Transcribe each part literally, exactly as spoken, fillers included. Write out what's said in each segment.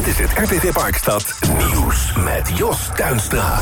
is het R T V Parkstad Nieuws met Jos Tuinstra.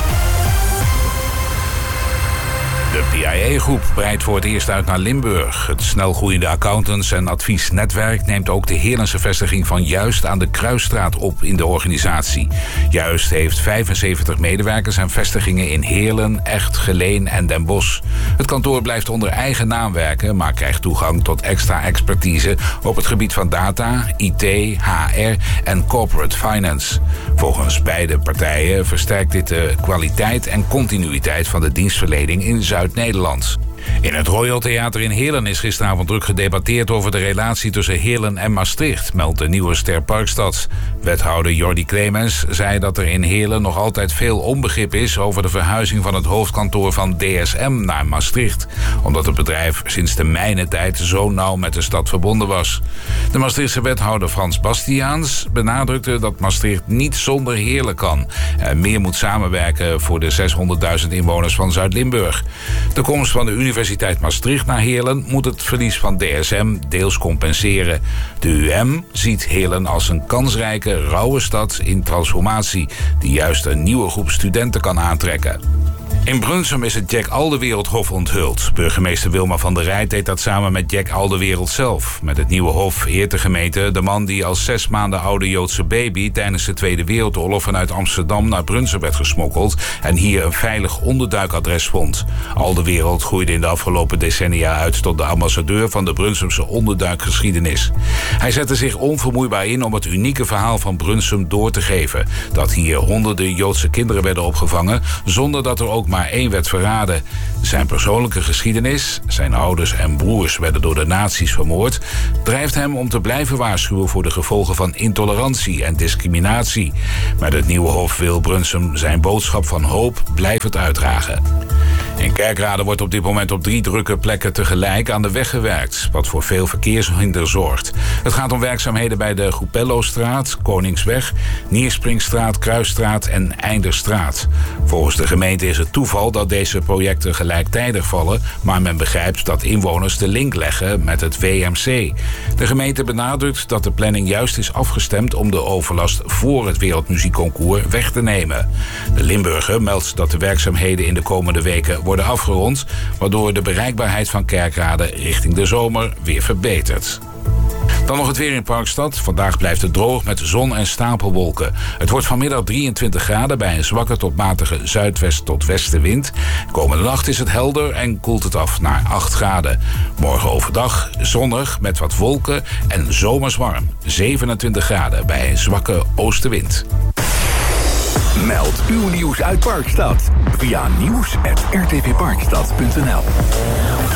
De P I A-groep breidt voor het eerst uit naar Limburg. Het snelgroeiende accountants- en adviesnetwerk neemt ook de Heerlense vestiging van Juist aan de Kruisstraat op in de organisatie. Juist heeft vijfenzeventig medewerkers en vestigingen in Heerlen, Echt, Geleen en Den Bosch. Het kantoor blijft onder eigen naam werken, maar krijgt toegang tot extra expertise op het gebied van data, I T, H R en corporate finance. Volgens beide partijen versterkt dit de kwaliteit en continuïteit van de dienstverlening in Zuid-Nederland. In het Royal Theater in Heerlen is gisteravond druk gedebatteerd over de relatie tussen Heerlen en Maastricht, meldt de Nieuwe Ster Parkstad. Wethouder Jordi Clemens zei dat er in Heerlen nog altijd veel onbegrip is over de verhuizing van het hoofdkantoor van D S M naar Maastricht, omdat het bedrijf sinds de mijnentijd zo nauw met de stad verbonden was. De Maastrichtse wethouder Frans Bastiaans benadrukte dat Maastricht niet zonder Heerlen kan en meer moet samenwerken voor de zeshonderdduizend inwoners van Zuid-Limburg. De komst van de Universiteit Maastricht naar Heerlen moet het verlies van D S M deels compenseren. De U M ziet Heerlen als een kansrijke, rauwe stad in transformatie, die juist een nieuwe groep studenten kan aantrekken. In Brunsum is het Jack Aldewereldhof onthuld. Burgemeester Wilma van der Rijt deed dat samen met Jack Aldewereld zelf. Met het nieuwe hof eert de gemeente de man die als zes maanden oude Joodse baby tijdens de Tweede Wereldoorlog vanuit Amsterdam naar Brunsum werd gesmokkeld en hier een veilig onderduikadres vond. Aldewereld groeide in de afgelopen decennia uit tot de ambassadeur van de Brunsumse onderduikgeschiedenis. Hij zette zich onvermoeibaar in om het unieke verhaal van Brunsum door te geven. Dat hier honderden Joodse kinderen werden opgevangen zonder dat er ook maar één werd verraden. Zijn persoonlijke geschiedenis, zijn ouders en broers werden door de nazi's vermoord, drijft hem om te blijven waarschuwen voor de gevolgen van intolerantie en discriminatie. Met het nieuwe hof wil Brunsum zijn boodschap van hoop blijvend uitdragen. In Kerkrade wordt op dit moment op drie drukke plekken tegelijk aan de weg gewerkt, wat voor veel verkeershinder zorgt. Het gaat om werkzaamheden bij de Goepellostraat, Koningsweg, Nierspringstraat, Kruisstraat en Einderstraat. Volgens de gemeente is het toeval dat deze projecten gelijktijdig vallen, maar men begrijpt dat inwoners de link leggen met het W M C. De gemeente benadrukt dat de planning juist is afgestemd om de overlast voor het Wereldmuziekconcours weg te nemen. De Limburger meldt dat de werkzaamheden in de komende weken worden afgerond, waardoor de bereikbaarheid van Kerkrade richting de zomer weer verbetert. Dan nog het weer in Parkstad. Vandaag blijft het droog met zon en stapelwolken. Het wordt vanmiddag drieëntwintig graden bij een zwakke tot matige zuidwest tot westenwind. Komende nacht is het helder en koelt het af naar acht graden. Morgen overdag zonnig met wat wolken en zomers warm. zevenentwintig graden bij een zwakke oostenwind. Meld uw nieuws uit Parkstad via nieuws at r t v parkstad punt n l.